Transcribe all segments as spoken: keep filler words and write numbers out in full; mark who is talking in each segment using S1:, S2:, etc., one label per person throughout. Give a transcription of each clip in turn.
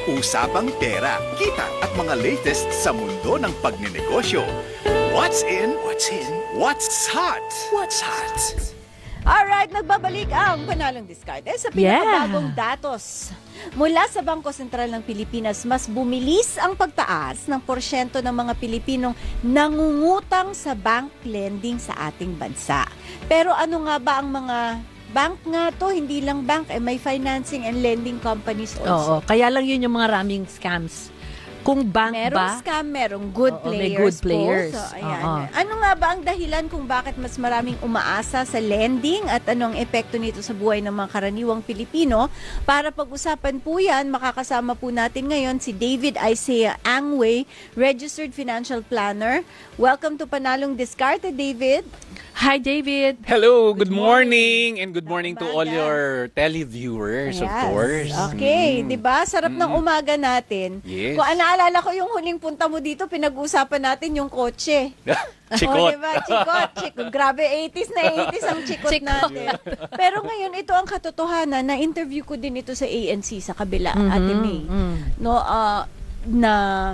S1: Usapang pera, kita at mga latest sa mundo ng pagnenegosyo. What's in? What's in? What's hot? What's hot?
S2: Alright, nagbabalik ang Panalong Diskarte sa pinakabagong yeah. datos. Mula sa Bangko Sentral ng Pilipinas, mas bumilis ang pagtaas ng porsyento ng mga Pilipinong nangungutang sa bank lending sa ating bansa. Pero ano nga ba ang mga bank nga to? Hindi lang bank, eh, may financing and lending companies also.
S3: Oo, kaya lang yun yung mga raming scams. Kung bank
S2: merong
S3: ba?
S2: Scam, merong good
S3: Oo,
S2: players.
S3: may good players.
S2: Po. So, ayan. Ano nga ba ang dahilan kung bakit mas maraming umaasa sa lending at anong epekto nito sa buhay ng mga karaniwang Pilipino? Para pag-usapan po yan, makakasama po natin ngayon si David Isaiah Angway, Registered Financial Planner. Welcome to Panalong Diskarte, David.
S3: Hi, David.
S4: Hello, good, good morning. morning and good morning to all your televiewers,
S2: yes.
S4: of course.
S2: Okay,
S4: mm.
S2: 'di ba? Sarap mm. ng umaga natin.
S4: Yes.
S2: Kung naalala ko yung huling punta mo dito, pinag-usapan natin yung kotse.
S4: Chikot.
S2: Oh, diba? Chikot, chikot. Grabe, eighties na eighties ang chikot, chikot natin. Pero ngayon, ito ang katotohanan. Na-interview ko din ito sa A N C, sa kabila, mm-hmm. Ate May. Mm. No, uh, na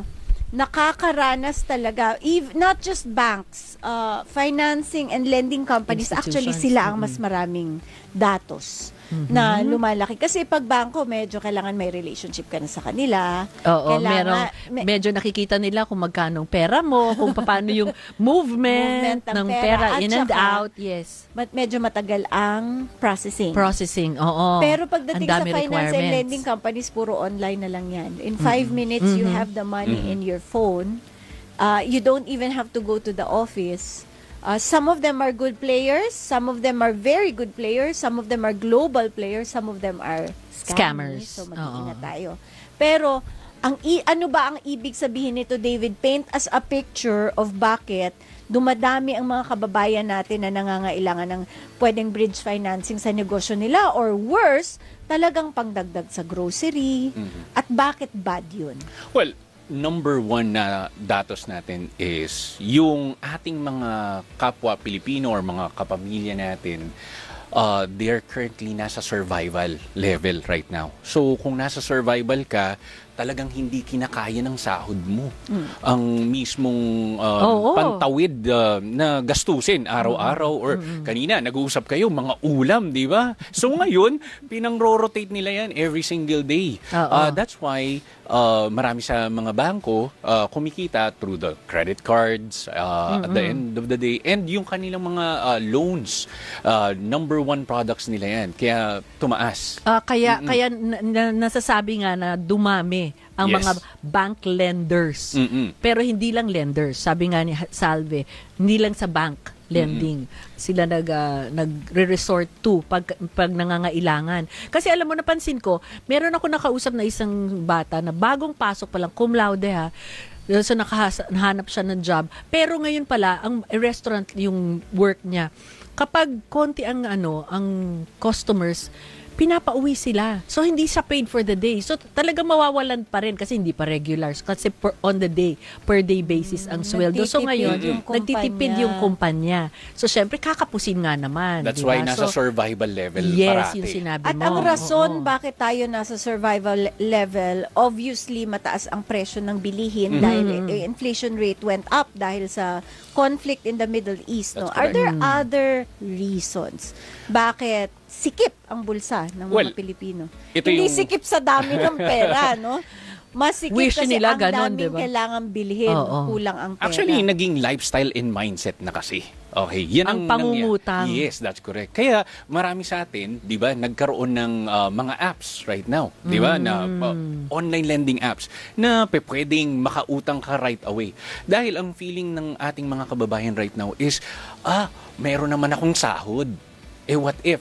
S2: nakakaranas talaga, if, not just banks, uh, financing and lending companies, actually sila ang mas maraming datos. Mm-hmm. Na lumalaki. Kasi pag bangko, medyo kailangan may relationship ka na sa kanila.
S3: Oo,
S2: kailangan,
S3: merong,
S2: me-
S3: medyo nakikita nila kung magkano pera mo, kung paano yung movement, movement ng pera, pera in and out. Yes.
S2: But medyo matagal ang processing.
S3: Processing, oo.
S2: Pero pagdating sa finance and lending companies, puro online na lang yan. In five mm-hmm. minutes, mm-hmm. you have the money mm-hmm. in your phone. Uh, you don't even have to go to the office. Uh, some of them are good players, some of them are very good players, some of them are global players, some of them are scammers.
S3: Scammers.
S2: So mag-iingat tayo. Pero ang i- ano ba ang ibig sabihin nito, David? Paint us a picture of bakit dumadami ang mga kababayan natin na nangangailangan ng pwedeng bridge financing sa negosyo nila, or worse, talagang pangdagdag sa grocery. Mm-hmm. At bakit bad yun?
S4: Well, number one na datos natin is yung ating mga kapwa Pilipino or mga kapamilya natin, uh, they're currently nasa survival level right now. So kung nasa survival ka, talagang hindi kinakaya ng sahod mo mm. ang mismong uh, oh, oh. pantawid uh, na gastusin araw-araw or mm-hmm. kanina nag-uusap kayo mga ulam, di ba? So ngayon pinang-rotate nila yan every single day. Uh, that's why uh, marami sa mga bangko uh, kumikita through the credit cards uh, mm-hmm. at the end of the day, and yung kanilang mga uh, loans, uh, number one products nila yan, kaya tumaas.
S3: Uh, kaya mm-hmm. kaya na- na- nasasabi nga na dumami ang yes. mga bank lenders. Mm-mm. Pero hindi lang lenders. Sabi nga ni Salve, hindi lang sa bank lending mm-hmm. sila nag uh, nagre-resort to pag pag nangangailangan. Kasi alam mo, napansin ko, meron ako nakausap na isang bata na bagong pasok pa lang, cum laude ha. So nakahasa, nahanap siya ng job. Pero ngayon pala, ang restaurant yung work niya. Kapag konti ang ano, ang customers, pinapauwi sila. So, hindi siya paid for the day. So, talagang mawawalan pa rin kasi hindi pa regular. Kasi per, on the day, per day basis ang sweldo. So, ngayon, yung nagtitipid yung kumpanya. So, syempre, kakapusin nga naman.
S4: That's
S3: diba?
S4: why nasa
S3: so,
S4: survival level
S3: yes,
S4: parati.
S3: Yung sinabi
S2: At
S3: mo.
S2: ang rason
S3: Oo.
S2: bakit tayo nasa survival level, obviously, mataas ang presyo ng bilihin mm-hmm. dahil eh, inflation rate went up dahil sa conflict in the Middle East. No? Are there mm. other reasons bakit sikip ang bulsa ng mga well, Pilipino? Hindi yung sikip sa dami ng pera, no? Mas sikip
S3: Wish
S2: kasi
S3: nila
S2: ang
S3: ganon,
S2: daming
S3: diba?
S2: kailangan bilhin,
S3: oh, oh.
S2: kulang ang pera.
S4: Actually, naging lifestyle and mindset na kasi. Okay, yan
S3: ang,
S4: ang
S3: pangungutang.
S4: Nangyari. Yes, that's correct. Kaya marami sa atin, 'di ba, nagkaroon ng uh, mga apps right now, 'di ba, mm. na uh, online lending apps na pwedeng makautang ka right away. Dahil ang feeling ng ating mga kababayan right now is, ah, meron naman akong sahod. Eh what if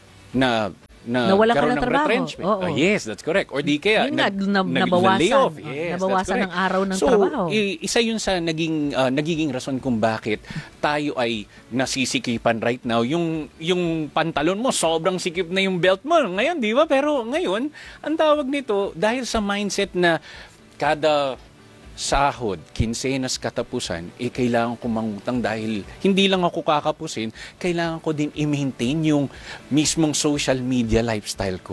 S4: na na
S3: nawalan ka
S4: ng
S3: ng trabaho.
S4: retrenchment.
S3: Oh, oh.
S4: Uh, yes, that's correct. Or di kaya
S3: yun
S4: nag,
S3: nga, na, nabawasan.
S4: Layoff. Yes,
S3: nabawasan ng araw ng
S4: so,
S3: trabaho.
S4: So, isa yun sa naging uh, nagiging rason kung bakit tayo ay nasisikipan right now. Yung yung pantalon mo, sobrang sikip na yung belt mo. Ngayon, di ba? Pero ngayon, ang tawag nito, dahil sa mindset na kada sahod, kinsenas katapusan, eh kailangan ko mangutang dahil hindi lang ako kakapusin, kailangan ko din i-maintain yung mismong social media lifestyle ko.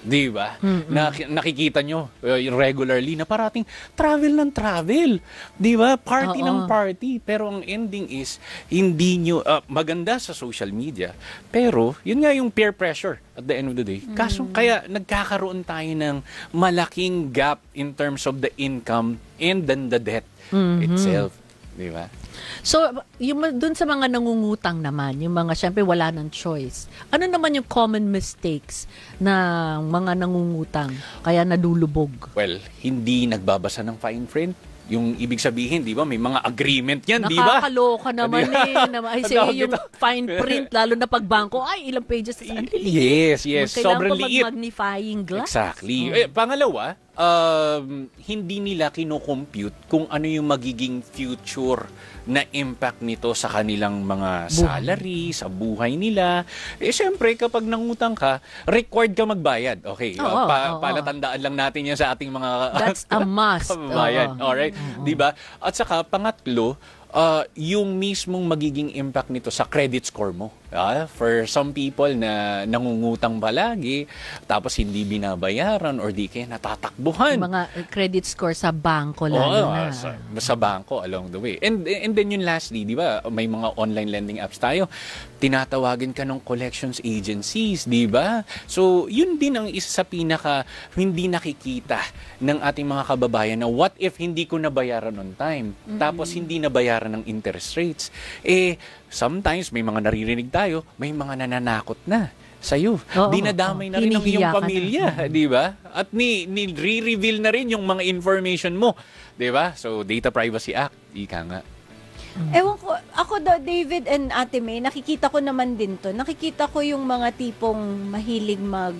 S4: Di ba? Nak- nakikita nyo uh, regularly na parating travel ng travel. Di ba? Party
S3: Oo.
S4: ng party. Pero ang ending is, hindi nyo, uh, maganda sa social media, pero yun nga yung peer pressure at the end of the day. Kaso kaya nagkakaroon tayo ng malaking gap in terms of the income and then the debt itself. Di ba?
S3: So, yung dun sa mga nangungutang naman, yung mga syempre wala ng choice. Ano naman yung common mistakes ng mga nangungutang kaya nadulubog?
S4: Well, hindi nagbabasa ng fine print. Yung ibig sabihin, di ba, may mga agreement yan, di ba?
S3: Nakakaloka naman
S4: Di ba?
S3: eh. Na, ay, say,
S4: Tawag
S3: yung
S4: ito.
S3: fine print, lalo na pag bangko, ay, ilang pages. Ang liit.
S4: Yes, yes.
S3: Kailangan
S4: Sobrang
S3: pa
S4: liit.
S3: mag-magnifying glass.
S4: Exactly. Eh, pangalawa, um, hindi nila kinocompute kung ano yung magiging future na impact nito sa kanilang mga salary, sa buhay nila. Eh, syempre, kapag nangutang ka, required ka magbayad. Okay,
S3: Oo,
S4: uh, pa-
S3: oo.
S4: palatandaan lang natin yan sa ating mga
S3: That's a must.
S4: kababayan.
S3: Oo.
S4: Alright? Di ba? At saka, pangatlo, uh, yung mismong magiging impact nito sa credit score mo. Ah, for some people na nangungutang palagi, tapos hindi binabayaran or di kaya natatakbuhan.
S3: Mga credit score sa bangko
S4: Oo,
S3: lalo na.
S4: sa, sa bangko along the way. And and then yun lastly, di ba, may mga online lending apps tayo, tinatawagan ka ng collections agencies, di ba? So, yun din ang isa sa pinaka hindi nakikita ng ating mga kababayan na what if hindi ko nabayaran on time, tapos hindi nabayaran ng interest rates. Eh, sometimes may mga naririnig tayo, may mga nananakot na sa'yo.
S3: Oo,
S4: Dinadamay
S3: oo.
S4: na rin ng iyong
S3: Hinihiya ka
S4: pamilya, di ba? At ni, ni re-reveal na rin yung mga information mo, di ba? So, Data Privacy Act, ika nga.
S2: Ewan ko, ako daw, David and Ate May, nakikita ko naman din to. Nakikita ko yung mga tipong mahilig mag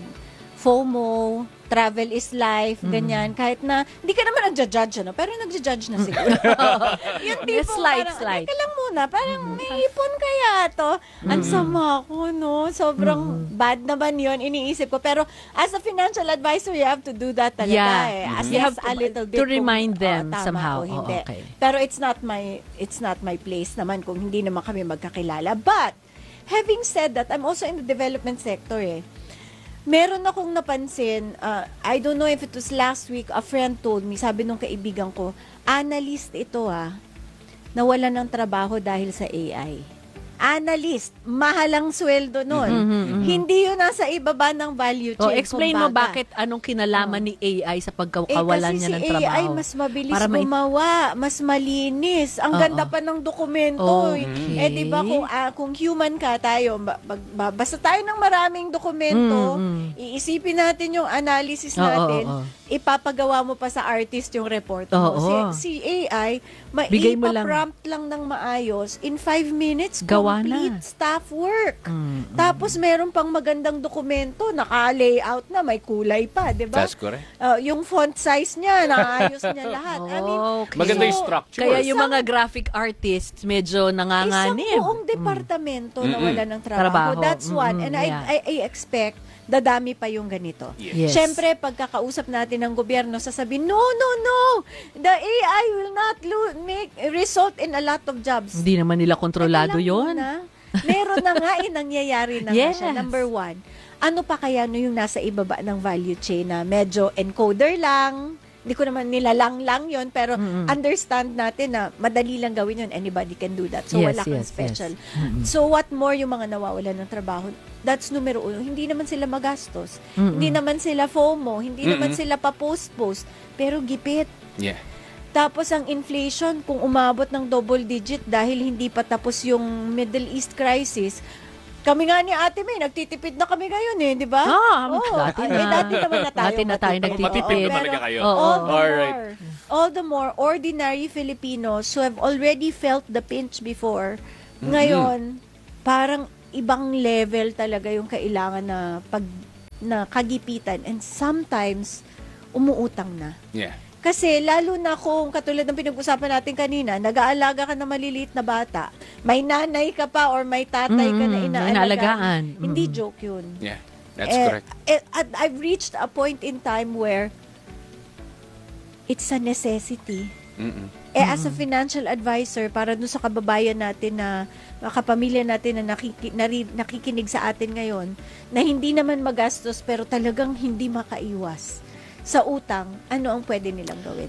S2: FOMO, travel is life, ganyan. Kahit na, hindi ka naman nagja-judge, ano? Pero nagja-judge na siguro. yung
S3: Yes,
S2: tipong
S3: slight,
S2: parang,
S3: slight.
S2: teka lang muna, parang may ipon kaya to. Ang sama ko, no? Sobrang bad naman yon iniisip ko. Pero as a financial advisor, you have to do that talaga
S3: Yeah.
S2: eh. Assess
S3: You have to-
S2: a little bit
S3: to remind
S2: kung,
S3: them
S2: oh, tama
S3: somehow.
S2: o hindi.
S3: Oh, okay.
S2: Pero it's not my it's not my place naman kung hindi naman kami magkakilala. But having said that, I'm also in the development sector eh. Meron akong napansin, uh, I don't know if it was last week, a friend told me, sabi nung kaibigan ko, analyst ito ah, nawalan ng trabaho dahil sa A I. Analyst, mahalang sweldo nun. Hindi yun nasa ibaba ng value
S3: Oh,
S2: chain.
S3: explain mo
S2: kumbaga.
S3: bakit anong kinalaman ni A I sa
S2: Eh,
S3: pagkawalan
S2: kasi
S3: niya
S2: si
S3: ng trabaho.
S2: A I mas mabilis
S3: Para mai-
S2: gumawa, mas malinis. Ang
S3: Oo.
S2: ganda pa ng dokumento. eh.
S3: Okay.
S2: Eh, di ba kung, ah, kung human ka tayo, ba- bag- ba- basta tayo ng maraming dokumento,
S3: Mm,
S2: iisipin natin yung analysis
S3: Oo,
S2: natin,
S3: oo, oo.
S2: ipapagawa mo pa sa artist yung report mo.
S3: Oo.
S2: Si, si A I,
S3: Bigay mo lang.
S2: maipa-prompt lang ng maayos, in five minutes,
S3: Gawa
S2: complete
S3: na.
S2: staff work.
S3: Mm,
S2: Tapos meron pang magandang dokumento, naka-layout na, may kulay pa, di ba?
S4: That's correct.
S2: Uh, yung font size niya, naayos niya lahat. I mean,
S3: Okay.
S4: Maganda yung
S2: so,
S4: structure.
S3: Kaya yung
S2: Isang-
S3: mga graphic artists medyo nanganganib.
S2: isang buong departamento na
S4: Mm-mm.
S2: wala ng trabaho.
S3: Trabaho.
S2: That's one.
S3: Mm-mm,
S2: And I,
S3: yeah.
S2: I, I expect dadami pa yung ganito.
S3: Yes.
S2: Siyempre, pagkakausap natin ng gobyerno, sasabihin, no, no, no, the A I will not lo- make result in a lot of jobs.
S3: Hindi naman nila kontrolado
S2: Teka lang
S3: yon.
S2: muna. Meron na nga, eh, nangyayari na
S3: Yes.
S2: nga siya. Number one, ano pa kaya no yung nasa ibaba ng value chain na medyo encoder lang, hindi ko naman nilalang lang yon pero
S3: Mm-mm.
S2: understand natin na madali lang gawin yun. Anybody can do that. So,
S3: Yes,
S2: wala kang
S3: yes,
S2: special.
S3: yes. Mm-mm.
S2: So, what more yung mga nawawalan ng trabaho? That's numero uno. Hindi naman sila magastos.
S3: Mm-mm.
S2: Hindi naman sila FOMO. Hindi
S4: Mm-mm.
S2: naman sila pa-post-post. Pero gipit.
S4: Yeah.
S2: Tapos ang inflation, kung umabot ng double digit dahil hindi pa tapos yung Middle East crisis, kami nga ni Ate May, nagtitipid na kami ngayon eh, di ba?
S3: Ah,
S2: Oo.
S3: dati
S2: Eh,
S3: na.
S2: dati naman na tayo.
S3: Dati na tayo
S2: matipid.
S3: nagtitipid.
S2: Oo,
S4: Matipid na talaga
S2: pero
S4: kayo.
S3: Oo.
S2: All the
S4: Alright.
S2: more, all the more, ordinary Filipinos who have already felt the pinch before, ngayon, parang ibang level talaga yung kailangan na pag na kagipitan and sometimes umuutang na.
S4: Yeah.
S2: Kasi lalo na kung katulad ng pinag-usapan natin kanina, nag-aalaga ka ng maliliit na bata, may nanay ka pa or may tatay ka na
S3: Mm,
S2: inaalagaan.
S3: inaalagaan.
S2: Hindi
S3: Mm.
S2: joke yun.
S4: Yeah. That's
S2: Eh,
S4: correct.
S2: eh, at I've reached a point in time where it's a necessity.
S4: Mm-mm.
S2: Eh, as a financial advisor, para dun sa kababayan natin na, mga kapamilya natin na nakiki, nari, nakikinig sa atin ngayon, na hindi naman magastos pero talagang hindi makaiwas sa utang, ano ang pwede nilang gawin?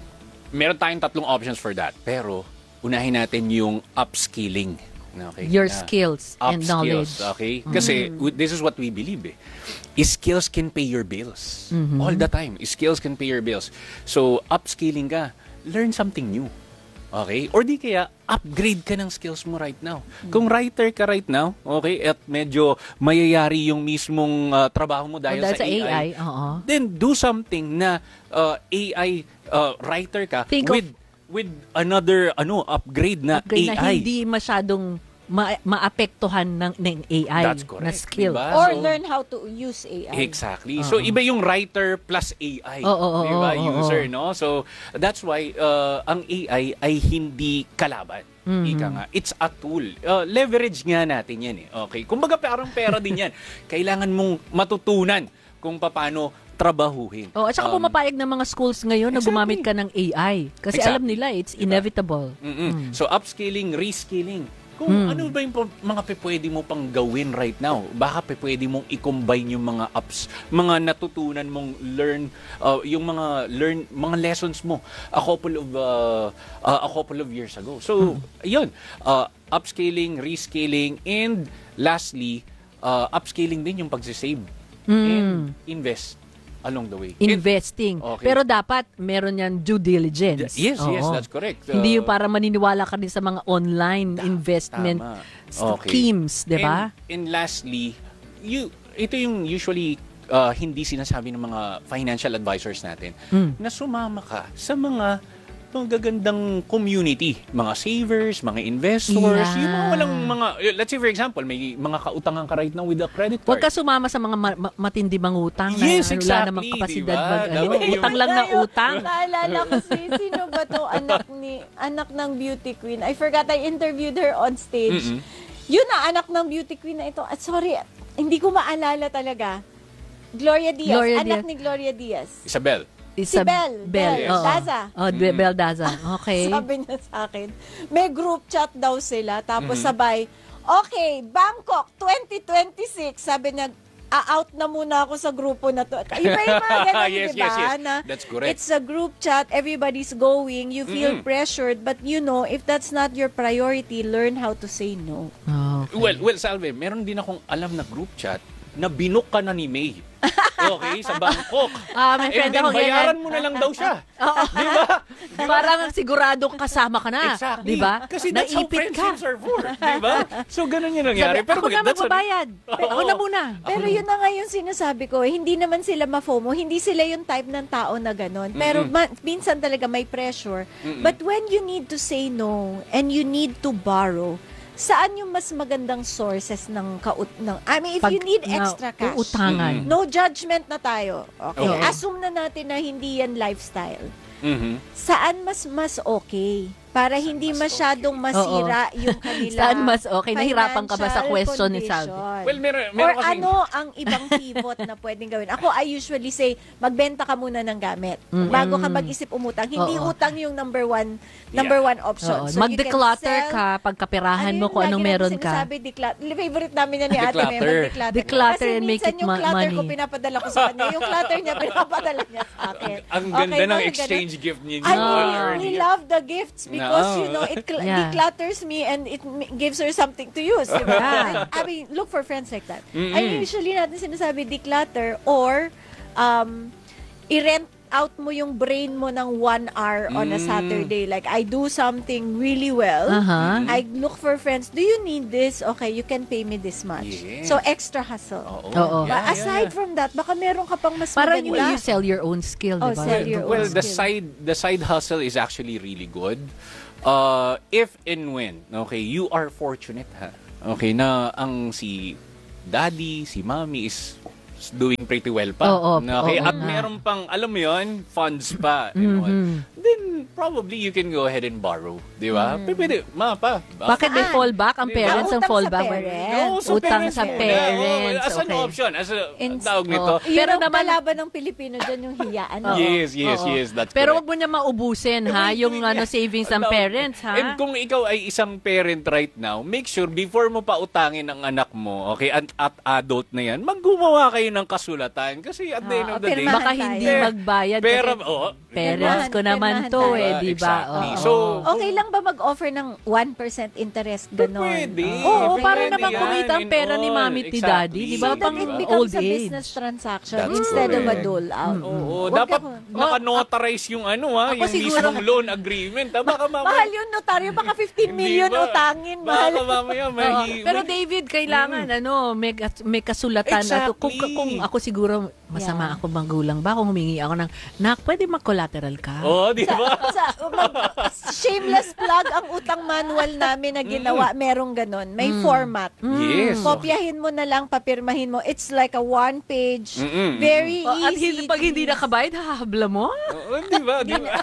S4: Meron tayong tatlong options for that. Pero, unahin natin yung upskilling. Okay?
S3: Your
S4: Na-
S3: skills and
S4: up
S3: knowledge.
S4: skills, okay? Kasi w- this is what we believe eh. Skills can pay your bills. All the time. Skills can pay your bills. So, upskilling ka. Learn something new. Okay? Or di kaya, upgrade ka ng skills mo right now. Kung writer ka right now, okay, at medyo mayayari yung mismong uh, trabaho mo dahil,
S3: Dahil
S4: sa,
S3: sa A I,
S4: A I,
S3: oo.
S4: then do something na uh, A I uh, writer ka
S3: Think of-
S4: with with another ano upgrade na
S3: Upgrade
S4: A I.
S3: na hindi masyadong ma- maapektuhan ng, ng A I
S4: That's correct,
S3: na skill.
S4: diba?
S2: Or
S4: so-
S2: learn how to use A I.
S4: Exactly. So iba yung writer plus A I.
S3: Oo, oo,
S4: diba?
S3: oo, oo.
S4: User, no? So that's why uh, ang A I ay hindi kalaban. Ika nga. It's a tool. Uh, leverage nga natin yan eh. Okay. Kumbaga parang pera din yan. Kailangan mong matutunan kung paano trabahuhin.
S3: Oh, at saka
S4: Um,
S3: pumapayag ng mga schools ngayon na
S4: exactly.
S3: gumamit ka ng A I. Kasi
S4: Exactly.
S3: alam nila, it's
S4: Diba?
S3: inevitable.
S4: Mm-mm. So upskilling, reskilling. Kung ano ba yung pa- mga pe pwede mo pang gawin right now, baka pe pwede mong i-combine yung mga apps, mga natutunan mong learn, uh, yung mga learn, mga lessons mo a couple of uh, uh, a couple of years ago. So, yun, uh, upscaling, rescaling, and lastly, uh, upscaling din yung pagsisave and invest along the way.
S3: Investing.
S4: Okay.
S3: Pero dapat meron yan due diligence.
S4: Yes, yes,
S3: Oo.
S4: that's correct.
S3: Hindi yung
S4: Uh,
S3: para maniniwala ka din sa mga online investment
S4: Tama.
S3: schemes, di ba?
S4: And, and lastly, you, ito yung usually uh, hindi sinasabi ng mga financial advisors natin,
S3: Hmm.
S4: na sumama ka sa mga magagandang community, mga savers, mga investors,
S3: Yeah.
S4: yung mga walang mga, let's say for example, may mga kautangan ka right now with a credit card.
S3: Huwag ka sumama sa mga ma- ma- matindi mangutang
S4: Yes,
S3: na wala
S4: exactly,
S3: namang kapasidad
S4: diba?
S3: mag, ano,
S4: Dapat yung-
S3: utang lang na
S2: Tayo,
S3: utang.
S2: Naalala ko si, sino ba to anak ni, anak ng beauty queen. I forgot, I interviewed her on stage.
S4: Mm-mm.
S2: Yun na, anak ng beauty queen na ito. At sorry, hindi ko maalala talaga. Gloria Diaz,
S3: Gloria
S2: anak
S3: Diaz.
S2: ni Gloria Diaz.
S4: Isabel.
S2: Si Belle, Belle,
S3: oo.
S2: Daza.
S3: Oh, Be- Belle Daza. Okay.
S2: Sabi niya sa akin, may group chat daw sila, tapos
S4: Mm-hmm.
S2: sabay, okay, Bangkok twenty twenty-six, sabi niya, a-out na muna ako sa grupo na to. Iba yung mga ganun,
S4: Yes,
S2: diba?
S4: yes, yes.
S2: Na
S4: That's correct.
S2: It's a group chat, everybody's going, you feel
S4: Mm-mm.
S2: pressured, but you know, if that's not your priority, learn how to say no.
S3: Okay.
S4: Well, well, Salve, meron din akong alam na group chat na binok ka na ni May. Okay, sa Bangkok.
S3: Ah, may
S4: And
S3: friend
S4: then,
S3: ako ganyan.
S4: bayaran mo na lang daw siya. Di ba?
S3: Parang siguradong kasama ka na.
S4: Exactly.
S3: Di ba?
S4: Kasi that's how
S3: Naipit ka.
S4: friendships are for. Di ba? So, ganun yung nangyari.
S3: Sabi,
S4: Pero
S3: ako na
S4: that's a-
S3: magbabayad. Ako na muna.
S2: Pero yun na nga yung sinasabi ko, eh, hindi naman sila ma-FOMO, hindi sila yung type ng tao na gano'n. Pero ma- minsan talaga may pressure. But when you need to say no and you need to borrow, saan yung mas magandang sources ng kaut ng I mean, if
S3: Pag
S2: you need
S3: na-
S2: extra cash,
S3: uutangan.
S2: no judgment na tayo. Okay.
S4: Okay.
S2: Assume na natin na hindi yan lifestyle.
S4: Mhm.
S2: Saan mas mas okay? Para hindi masyadong masira yung kanila
S3: Saan mas okay? Nahirapan ka ba sa
S2: financial
S3: question ni Salvi?
S2: condition.
S4: Well, meron,
S2: Or
S4: meron kasing-
S2: ano ang ibang pivot na pwedeng gawin? Ako, I usually say, magbenta ka muna ng gamit. Bago ka mag-isip umutang. Hindi
S3: Oo.
S2: utang yung number one number one option.
S3: Oo.
S2: So, you can
S3: Mag-declutter
S2: sell-
S3: ka, pagkaperahan mo
S2: yung
S3: kung
S2: lagi
S3: anong
S2: natin
S3: meron ka.
S2: sinasabi, declutter. Favorite namin yan ni Ate May,
S4: Declutter.
S2: mag-declutter.
S3: Declutter
S2: Kasi
S3: and make
S2: minsan
S3: it
S2: yung
S3: ma-
S2: clutter
S3: money.
S2: ko pinapadala ko sa kanya. Yung clutter niya, pinapadala niya sa akin.
S4: Ang ganda
S2: Okay,
S4: ng
S2: mga
S4: exchange gift niyo
S2: I
S4: earlier.
S2: we love the gifts because,
S4: No.
S2: you know, it cl-
S3: Yeah.
S2: declutters me and it m- gives her something to use. Diba?
S3: Yeah.
S2: I mean, look for friends like that.
S4: Mm-mm.
S2: I usually natin sinasabi declutter or um, i-rent out mo yung brain mo ng one hour on a
S4: Mm.
S2: Saturday. Like, I do something really well.
S3: Aha.
S2: I look for friends. Do you need this? Okay, you can pay me this much.
S4: Yes.
S2: So, extra hustle.
S4: Oo.
S3: Oo.
S2: But
S4: Yeah,
S2: aside
S4: yeah.
S2: from that, baka meron ka pang mas
S3: Parang you,
S2: maganda.
S3: you sell your own skill,
S2: Oh,
S3: di ba?
S2: sell your
S4: Well,
S2: own
S4: the
S2: skill.
S4: side the side hustle is actually really good. Uh, if and when, okay, you are fortunate ha. Okay, na ang si daddy, si mommy is doing pretty well pa.
S3: Oo,
S4: okay,
S3: oo
S4: at
S3: nga.
S4: meron pang, alam mo yon, funds pa. you know. Then, then probably you can go ahead and borrow. Di ba? Mm. Pwede, ma, pa.
S3: Bakit may fallback? Ang
S4: Diba?
S3: parents ang
S2: Utang sa
S3: fallback.
S2: parents.
S4: No, sa
S3: Utang
S4: parents
S3: sa
S4: muna.
S3: parents.
S4: Oo, as an
S3: Okay.
S4: option, as a
S2: In-
S4: tawag nito.
S3: Oh.
S2: Yun
S3: Pero
S2: ang
S3: naman-
S2: kalaban ng Pilipino dyan, yung hiyaan. no?
S4: Yes, yes,
S3: Oo.
S4: yes, that's
S3: Pero
S4: correct.
S3: wag mo niya maubusin, ha? Yung ano savings ng
S4: No.
S3: parents, ha?
S4: And kung ikaw ay isang parent right now, make sure before mo pa utangin ang anak mo, okay, at, at adult na yan, maggumawa kayo ng kasulatan. Kasi at the end
S2: Oo,
S4: of the day,
S2: pirmahan
S3: Baka
S2: tayo.
S3: hindi
S4: Eh,
S3: magbayad
S4: pera,
S3: kasi
S4: oo.
S3: parents ko naman
S2: Pirmahan
S3: to
S2: tayo.
S3: eh, di ba?
S4: Exactly.
S3: Oo.
S4: So,
S2: Okay lang ba mag-offer ng one percent interest, ganon?
S4: Pwede.
S3: Oo,
S4: Pwede
S3: para
S4: yan
S3: naman kumita ang
S4: and
S3: pera ni
S4: all.
S3: mami at ni
S4: Exactly.
S3: daddy, di ba?
S2: So that
S3: Pang
S2: it
S3: old
S2: becomes a
S3: age.
S2: business transaction
S4: That's
S2: instead of a
S4: correct.
S2: dole out.
S4: Oo,
S2: Wag
S4: dapat
S2: ka-
S4: naka-notarize yung ano ha,
S3: Ako
S4: yung
S3: siguro-
S4: mismong loan agreement. Ha? Baka mamaya,
S2: Mahal yun, notaryo. Baka fifteen million
S4: Di ba?
S2: utangin. Mahal.
S4: Baka mamaya,
S3: Oo.
S4: mahi-
S3: Pero David, kailangan ano, may, kas- may kasulatan. At kung,
S4: Exactly.
S3: kung ako siguro, masama
S2: Yeah.
S3: ako magulang ba, kung humingi ako ng, nak, pwede mag-collateral ka?
S4: Oo, di ba?
S2: Sa, mag, shameless plug ang utang manual namin na ginawa. Merong ganon. May format.
S4: Yes.
S2: Kopyahin mo na lang, papirmahin mo. It's like a one page.
S4: Mm-mm.
S2: Very
S3: Oh, at
S2: easy.
S3: hindi, pag hindi nakabayad, hahabla mo?
S4: Oo, di ba? Di ba?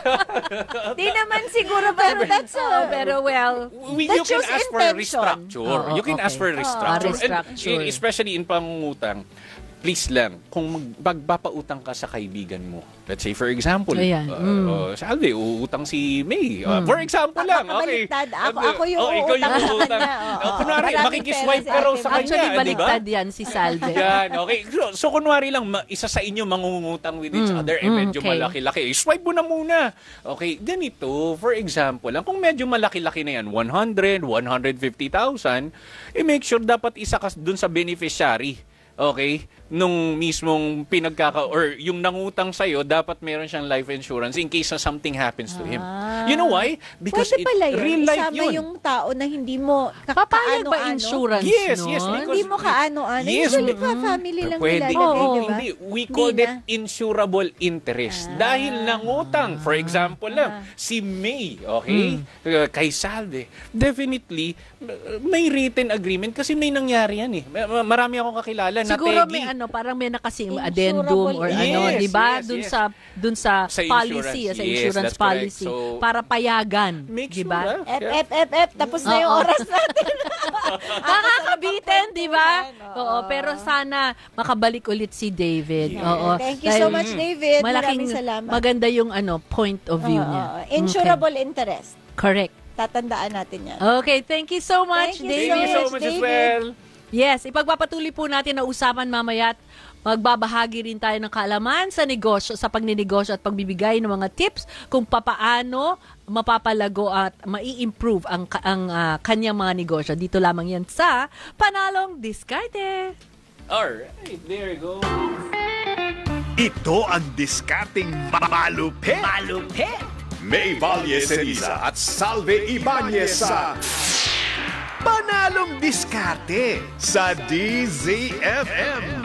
S2: Di naman siguro, pero that's
S3: Oo,
S2: a...
S3: pero well,
S4: We,
S2: That
S4: you can
S2: shows
S4: ask for
S2: intention.
S4: restructure.
S3: Oo,
S4: you can
S3: okay.
S4: ask for
S3: Ah,
S4: restructure.
S3: restructure.
S4: And, especially in pangungutang, please lang, kung mag- magpapautang ka sa kaibigan mo, let's say for example,
S3: Ayan,
S4: uh,
S3: mm.
S4: uh, Salve, uutang si May. Uh, For example lang, okay.
S2: Baliktad. Ako, ako yung
S4: Oh, ikaw
S2: uutang sa
S4: uutang.
S2: kanya. Oo,
S4: Oh, kunwari,
S2: maraming
S4: makikiswipe
S2: pera
S4: ka raw
S2: si
S4: sa
S2: Ate May.
S4: kanya,
S3: actually,
S4: di ba?
S3: baliktad yan si Salve.
S4: Yan, okay. So, so kunwari lang, ma- isa sa inyo mangungutang with each
S3: Mm,
S4: other, eh
S3: mm,
S4: medyo
S3: okay.
S4: malaki-laki. Eh, swipe mo na muna. Okay, ganito, for example, lang, kung medyo malaki-laki na yan, one hundred, one hundred fifty thousand, eh make sure dapat isa ka dun sa beneficiary. Okay? Nung mismong pinagkaka or yung nangutang sa'yo, dapat meron siyang life insurance in case na something happens to him. You know why? Because
S2: Pwede pala yun.
S4: real life
S2: Isama
S4: yun.
S2: yung tao na hindi mo ka-
S3: Papayag ba
S2: kaano-ano.
S3: insurance
S4: Yes,
S3: nun?
S4: yes, because-
S2: Hindi mo kaano-ano.
S4: Yes,
S2: Usually,
S4: mm,
S2: pa family lang
S4: Pwede.
S2: nilalagay,
S3: Oo,
S2: di ba?
S4: Hindi, we call
S2: Hindi
S4: it
S2: na.
S4: insurable interest. Dahil nangutang, for example lang, si May, okay, uh, kay Salve, definitely, uh, may written agreement kasi may nangyari yan eh. Ma- ma- Marami akong kakilala na
S3: Siguro
S4: tegi.
S3: may ano, parang may nakasim
S2: Insurable
S3: addendum or
S2: yes,
S3: ano, 'di ba?
S4: yes,
S3: Dun
S4: yes.
S3: sa dun sa,
S4: Sa
S3: policy,
S4: insurance.
S3: sa
S4: Yes,
S3: insurance
S4: that's correct.
S3: policy
S4: So,
S3: para payagan,
S4: Make
S3: 'di
S4: sure,
S3: ba?
S4: ah.
S2: F, F, F, F. Tapos na yung
S3: Oo.
S2: oras natin.
S3: Nakakabitin, 'di ba?
S2: Oo.
S3: Oo, pero sana makabalik ulit si David.
S4: Yeah.
S3: Oo.
S2: Thank you
S3: Dahil
S2: so much, David.
S3: Malaking
S2: Maraming salamat.
S3: maganda yung ano, point of view
S2: Oo,
S3: niya.
S2: oo. Insurable interest.
S3: Okay. Correct.
S2: Tatandaan natin yan.
S3: Okay, thank you so much,
S2: Thank you
S3: David.
S4: Thank you so
S2: David.
S4: much as well.
S3: Yes, ipagpapatuloy po natin na usapan mamaya at magbabahagi rin tayo ng kaalaman sa negosyo, sa pagninegosyo at pagbibigay ng mga tips kung papaano mapapalago at mai-improve ang, ka- ang ah, kanyang mga negosyo. Dito lamang yan sa Panalong Diskarte.
S4: Alright, there you go.
S1: Ito ang diskarting malupit. Malupit. May Valle Ceriza at Salve Ibanez sa Panalong Diskarte sa D Z F M.